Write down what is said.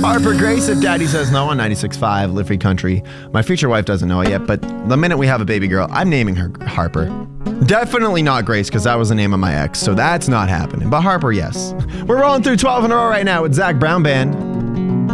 Harper Grace if Daddy says no on 96.5 Live Free Country. My future wife doesn't know it yet, but the minute we have a baby girl, I'm naming her Harper. Definitely not Grace, because that was the name of my ex, so that's not happening. But Harper, yes. We're rolling through 12 in a row right now with Zac Brown Band.